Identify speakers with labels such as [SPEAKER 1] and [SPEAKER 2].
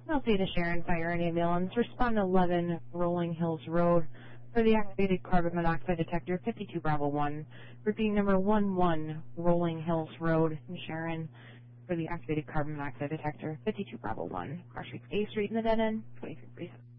[SPEAKER 1] Alpha to Sharon, fire and ambulance. Respond 11 Rolling Hills Road for the activated carbon monoxide detector 52 Bravo 1. Repeating number 11 Rolling Hills Road in Sharon for the activated carbon monoxide detector 52 Bravo 1. Cross Street A Street in the dead end, 2337.